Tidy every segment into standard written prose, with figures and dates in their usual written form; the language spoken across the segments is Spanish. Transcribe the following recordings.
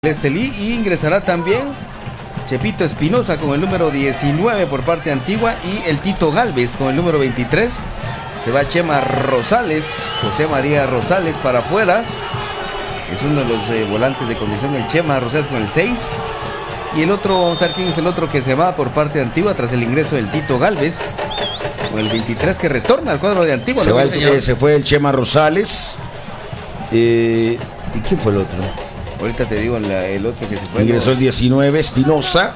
Estelí, y ingresará también Chepito Espinosa con el número 19 por parte de Antigua, y el Tito Galvez con el número 23. Se va Chema Rosales, José María Rosales para afuera. Es uno de los volantes de condición, el Chema Rosales con el 6. Y el otro, vamos a ver quién es el otro que se va por parte de Antigua tras el ingreso del Tito Galvez con el 23, que retorna al cuadro de Antigua. Se fue el Chema Rosales. ¿Y quién fue el otro? Ahorita te digo el otro que se fue. Ingresó el 19, Espinosa.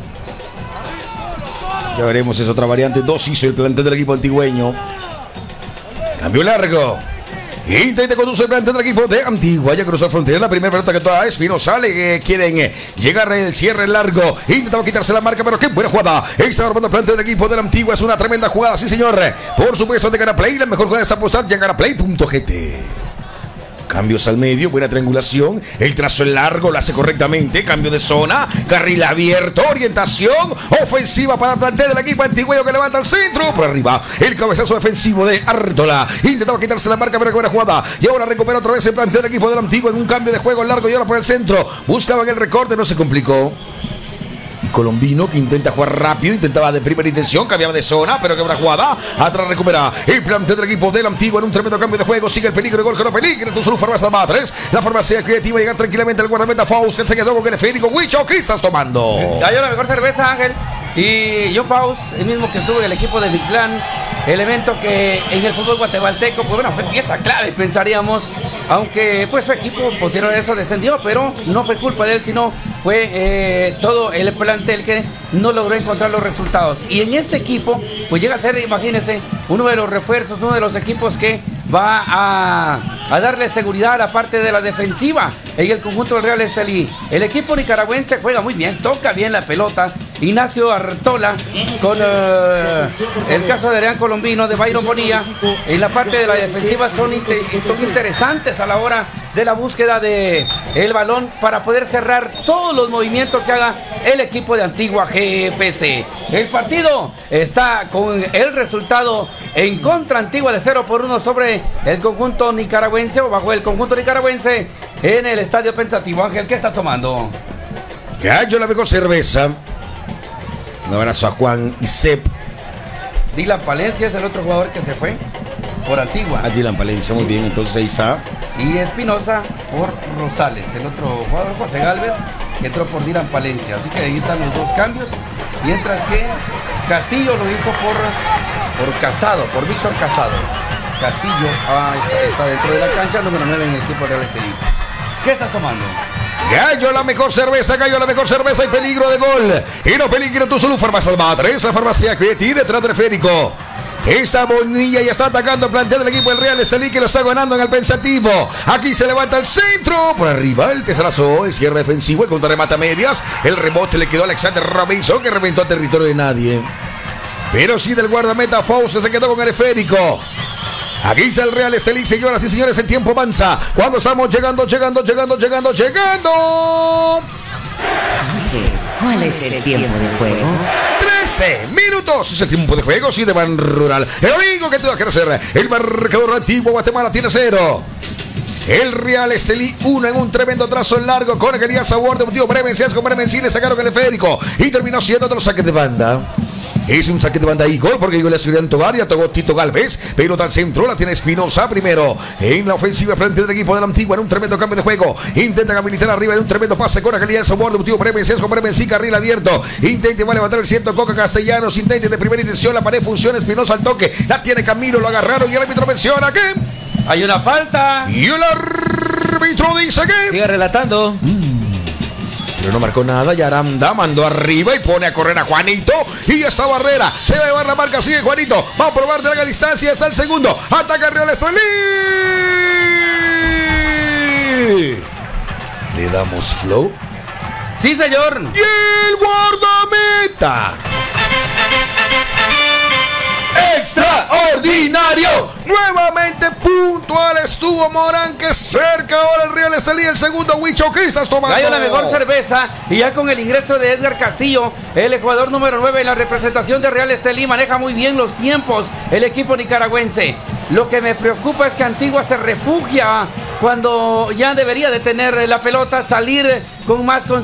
Ya veremos, es otra variante. 2 hizo el plantel del equipo antigüeño. Cambio largo. Intenta conducir el plantel del equipo de Antigua. Ya cruzó frontera. La primera pelota que toda Espinosa. Le quieren llegar el cierre largo. Intentaba quitarse la marca, pero qué buena jugada. Está armando el plantel del equipo de Antigua. Es una tremenda jugada, sí señor. Por supuesto, de Ganaplay. La mejor jugada es apostar ya en Ganaplay.gt. Cambios al medio, buena triangulación. El trazo largo lo hace correctamente. Cambio de zona, carril abierto, orientación ofensiva para el plantel del equipo antigüeño que levanta al centro. Por arriba, el cabezazo defensivo de Artola. Intentaba quitarse la marca, pero qué buena jugada. Y ahora recupera otra vez el plantel del equipo del Antigua en un cambio de juego largo y ahora por el centro. Buscaban el recorte, no se complicó. Colombino que intenta jugar rápido, intentaba de primera intención, cambiaba de zona, pero que una jugada, atrás recupera el plantel del equipo del Antigua en un tremendo cambio de juego, sigue el peligro de gol, que no peligra, tu salud farmacia Matres, la farmacia creativa, llegar tranquilamente al guardameta Faust, que se quedó con el esférico. Huicho, ¿qué estás tomando? Cayó la mejor cerveza, Ángel, y yo Faust, el mismo que estuvo en el equipo de Biclán, elemento que en el fútbol guatemalteco, pues bueno, fue pieza clave, pensaríamos, aunque pues su equipo posterior a eso descendió, pero no fue culpa de él, sino fue todo el plantel que no logró encontrar los resultados. Y en este equipo, pues llega a ser, imagínense, uno de los refuerzos, uno de los equipos que va a darle seguridad a la parte de la defensiva en el conjunto del Real Estelí. El equipo nicaragüense juega muy bien, toca bien la pelota. Ignacio Artola con el caso de Adrián Colombino, de Byron Bonilla en la parte de la defensiva son interesantes a la hora de la búsqueda de el balón para poder cerrar todos los movimientos que haga el equipo de Antigua GFC. El partido está con el resultado en contra Antigua de 0-1 sobre el conjunto nicaragüense, o bajo el conjunto nicaragüense en el Estadio Pensativo. Ángel, ¿qué estás tomando? Gallo, la mejor cerveza. Un abrazo a Juan y Sep. Dylan Palencia es el otro jugador que se fue por Antigua. A Dylan Palencia, muy bien, entonces ahí está. Y Espinosa por Rosales, el otro jugador, José Galvez, que entró por Dylan Palencia. Así que ahí están los dos cambios. Mientras que Castillo lo hizo por Casado, por Víctor Casado. Castillo está dentro de la cancha, número 9 en el equipo Real Estelí. ¿Qué estás tomando? Gallo, la mejor cerveza, Gallo, la mejor cerveza y peligro de gol. Y no peligra tu salud, farmacia Matres, la farmacia Creati detrás del esférico. Esta Bonilla ya está atacando el plantel del equipo del Real Estelí, que lo está ganando en el Pensativo. Aquí se levanta el centro, por arriba el tesarazo, el cierre defensivo, el contrarremate a medias. El rebote le quedó a Alexander Robinson, que reventó a territorio de nadie. Pero sí del guardameta Faust, que se quedó con el esférico. Aquí está el Real Estelí, señoras y señores, el tiempo avanza. Cuando estamos llegando. ¿Cuál es el tiempo de juego? 13 minutos es el tiempo de juego, sí, de Ban Rural. El amigo que tengo que hacer, el marcador Antigua Guatemala tiene 0. El Real Estelí 1 en un tremendo trazo largo con Elías Sabor de Tío Bremen. Con Bremen sí le sacaron el esférico y terminó siendo de los saques de banda. Es un saque de banda y gol porque llegó la seguridad en Tobar, ya tocó Tito Galvez, pelota al centro, la tiene Espinosa primero en la ofensiva frente del equipo de la Antigua en un tremendo cambio de juego. Intentan habilitar arriba en un tremendo pase con Agilidad de Sabor de Tío Bremen, con Bremen sí, carril abierto. Va a levantar el centro, Coca Castellanos, intente de primera intención, la pared funciona, Espinosa al toque, la tiene Camilo, lo agarraron y el árbitro menciona que hay una falta. Y el árbitro dice que sigue relatando. Pero no marcó nada, Yaranda mandó arriba y pone a correr a Juanito. Y esta barrera, se va a llevar la marca, sigue Juanito. Va a probar de larga distancia, está el segundo. Ataca Real Estelí. Le damos flow. Sí, señor. Y el guardameta. ¡Extraordinario! Nuevamente puntual estuvo Morán, que cerca ahora el Real Estelí, el segundo. Huicho, ¿qué estás tomando? Cayó la mejor cerveza y ya con el ingreso de Edgar Castillo, el jugador número 9 en la representación de Real Estelí, maneja muy bien los tiempos el equipo nicaragüense. Lo que me preocupa es que Antigua se refugia cuando ya debería de tener la pelota, salir con más